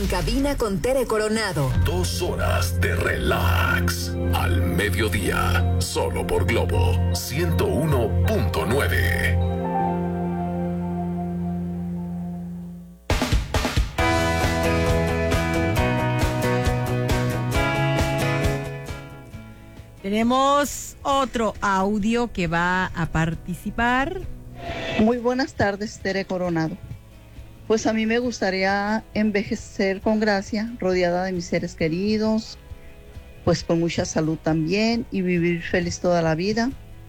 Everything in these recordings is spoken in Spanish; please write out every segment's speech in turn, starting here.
En cabina con Tere Coronado. 2 horas de relax. Al mediodía. Solo por Globo 101.9. Tenemos otro audio que va a participar. Muy buenas tardes, Tere Coronado. Pues a mí me gustaría envejecer con gracia, rodeada de mis seres queridos, pues con mucha salud también y vivir feliz toda la vida.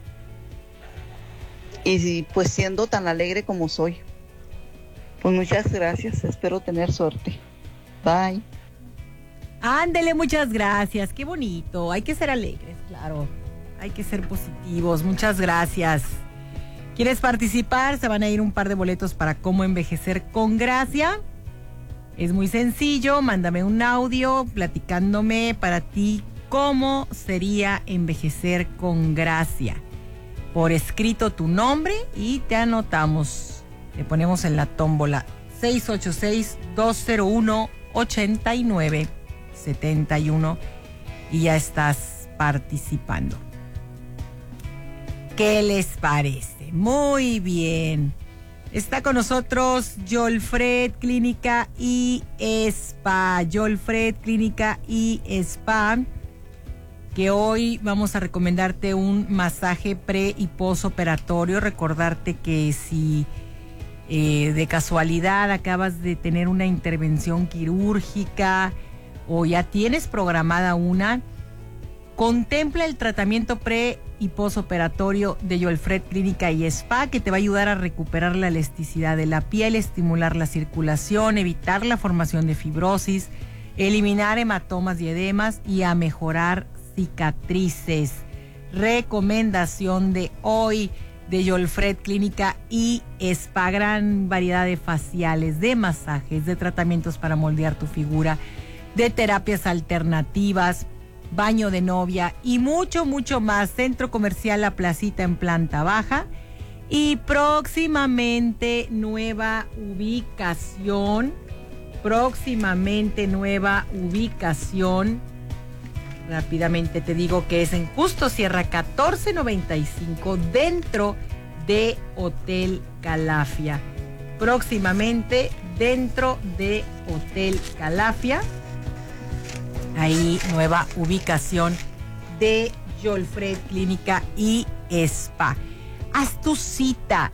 Y pues siendo tan alegre como soy. Pues muchas gracias, espero tener suerte. Bye. Ándele, muchas gracias, qué bonito. Hay que ser alegres, claro. Hay que ser positivos, muchas gracias. ¿Quieres participar? Se van a ir un par de boletos para cómo envejecer con gracia. Es muy sencillo, mándame un audio platicándome para ti cómo sería envejecer con gracia. Por escrito tu nombre y te anotamos. Te ponemos en la tómbola 686-201-8971 y ya estás participando. ¿Qué les parece? Muy bien. Está con nosotros Yolfred Clínica y Spa. Yolfred Clínica y Spa, que hoy vamos a recomendarte un masaje pre y posoperatorio. Recordarte que si de casualidad acabas de tener una intervención quirúrgica o ya tienes programada una, contempla el tratamiento pre y posoperatorio de Yolfred Clínica y Spa, que te va a ayudar a recuperar la elasticidad de la piel, estimular la circulación, evitar la formación de fibrosis, eliminar hematomas y edemas y a mejorar cicatrices. Recomendación de hoy de Yolfred Clínica y Spa: gran variedad de faciales, de masajes, de tratamientos para moldear tu figura, de terapias alternativas, baño de novia y mucho, mucho más. Centro Comercial La Placita en planta baja. Y próximamente nueva ubicación. Rápidamente te digo que es en Justo Sierra 1495, dentro de Hotel Calafia. Próximamente dentro de Hotel Calafia. Ahí nueva ubicación de Yolfred Clínica y Spa. Haz tu cita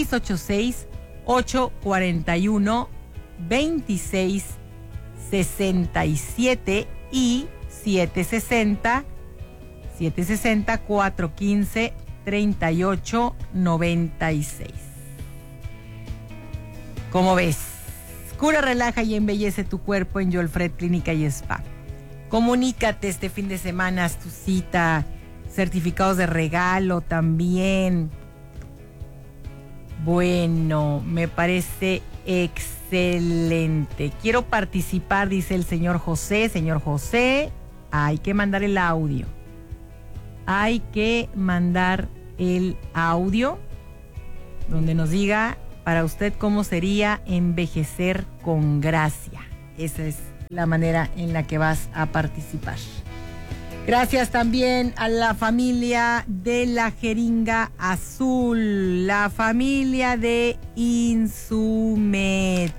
686-841-2667 y 760-415-3896. ¿Cómo ves? Cura, relaja y embellece tu cuerpo en Yolfred Clínica y Spa. Comunícate este fin de semana, haz tu cita, certificados de regalo también. Bueno, me parece excelente. Quiero participar, dice el señor José. Señor José, hay que mandar el audio. Hay que mandar el audio donde nos diga para usted cómo sería envejecer con gracia. Esa es la manera en la que vas a participar. Gracias también a la familia de la Jeringa Azul, la familia de Insumed.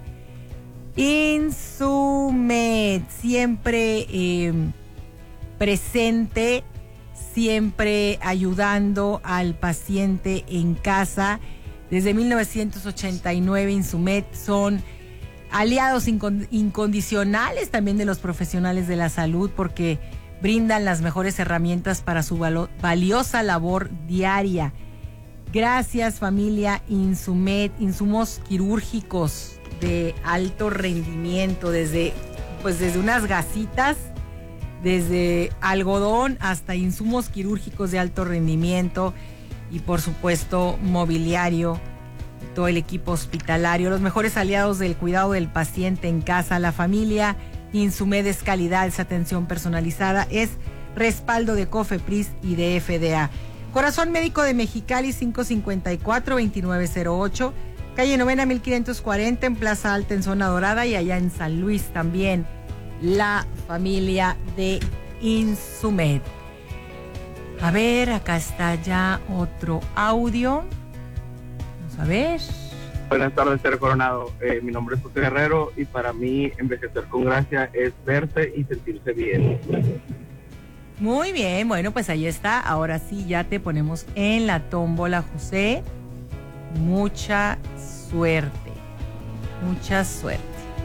Insumed, siempre presente, siempre ayudando al paciente en casa. Desde 1989 Insumed son aliados incondicionales también de los profesionales de la salud, porque brindan las mejores herramientas para su valiosa labor diaria. Gracias, familia Insumed. Insumos quirúrgicos de alto rendimiento, desde unas gasitas, desde algodón hasta insumos quirúrgicos de alto rendimiento y por supuesto mobiliario, todo el equipo hospitalario, los mejores aliados del cuidado del paciente en casa. La familia Insumed es calidad, es atención personalizada, es respaldo de COFEPRIS y de FDA. Corazón Médico de Mexicali, 554-2908, calle Novena 1540 en Plaza Alta en Zona Dorada, y allá en San Luis también la familia de Insumed. A ver, acá está ya otro audio. Vamos a ver. Buenas tardes, Tere Coronado. Mi nombre es José Guerrero y para mí envejecer con gracia es verse y sentirse bien. Muy bien, bueno, pues ahí está. Ahora sí, ya te ponemos en la tómbola, José. Mucha suerte. Mucha suerte.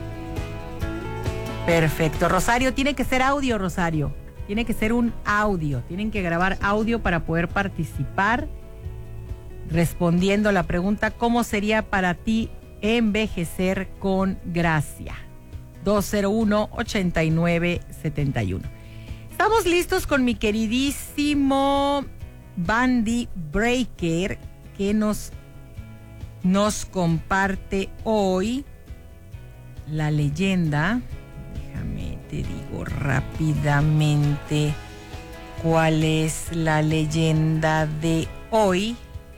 Perfecto. Rosario, tiene que ser audio, Rosario. Tiene que ser un audio. Tienen que grabar audio para poder participar respondiendo la pregunta: ¿cómo sería para ti envejecer con gracia? 201-8971. Estamos listos con mi queridísimo Bandy Breaker, que nos comparte hoy la leyenda. Déjame, te digo rápidamente cuál es la leyenda de hoy.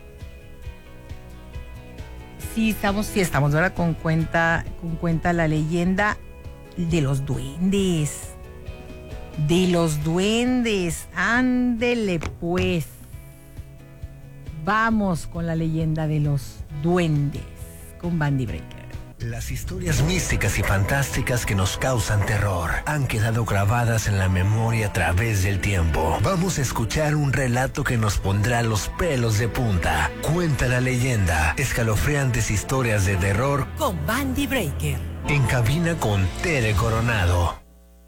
Sí, estamos ahora con cuenta la leyenda de los duendes. De los duendes. Ándele pues. Vamos con la leyenda de los duendes con Bandy Breaker. Las historias místicas y fantásticas que nos causan terror han quedado grabadas en la memoria a través del tiempo. Vamos a escuchar un relato que nos pondrá los pelos de punta. Cuenta la leyenda. Escalofriantes historias de terror Con Bandy Breaker. en cabina con Tere Coronado.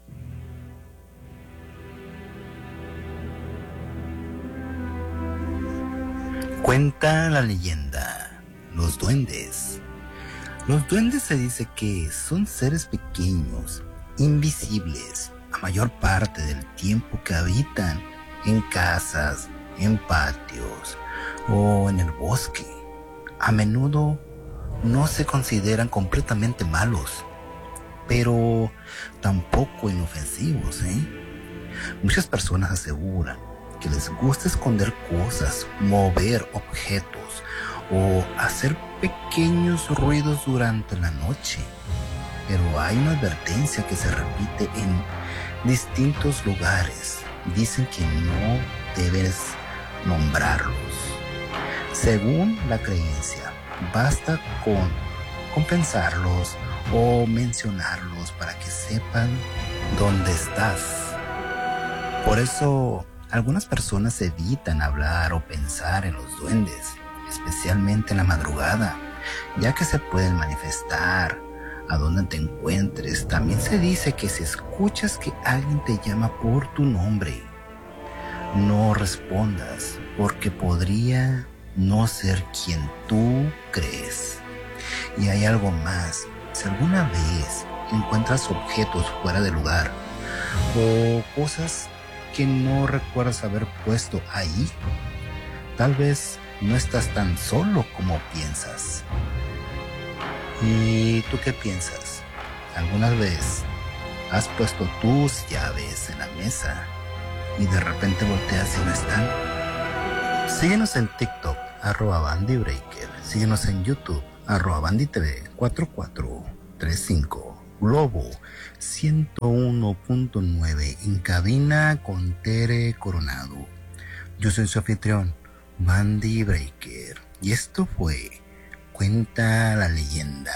Cuenta la leyenda. Los duendes. Los duendes se dice que son seres pequeños, invisibles, a mayor parte del tiempo que habitan en casas, en patios o en el bosque. A menudo no se consideran completamente malos, pero tampoco inofensivos, Muchas personas aseguran que les gusta esconder cosas, mover objetos o hacer pequeños ruidos durante la noche. Pero hay una advertencia que se repite en distintos lugares. Dicen que no debes nombrarlos. Según la creencia, basta con pensarlos o mencionarlos para que sepan dónde estás. Por eso, algunas personas evitan hablar o pensar en los duendes, especialmente en la madrugada, ya que se pueden manifestar a donde te encuentres. También se dice que si escuchas que alguien te llama por tu nombre, no respondas, porque podría no ser quien tú crees. Y hay algo más. Si alguna vez encuentras objetos fuera de lugar o cosas que no recuerdas haber puesto ahí, tal vez no estás tan solo como piensas. ¿Y tú qué piensas? ¿Alguna vez has puesto tus llaves en la mesa y de repente volteas y no están? Síguenos en TikTok, @BandyBreaker. Síguenos en YouTube, @BandyTV 4435. Globo 101.9 en cabina con Tere Coronado. Yo soy su anfitrión, Bandy Breaker, y esto fue Cuenta la leyenda.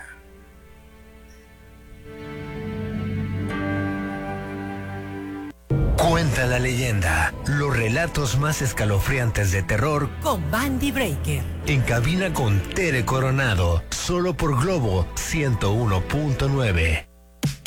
Cuenta la leyenda. Los relatos más escalofriantes de terror Con Bandy Breaker. en cabina con Tere Coronado. Solo por Globo 101.9.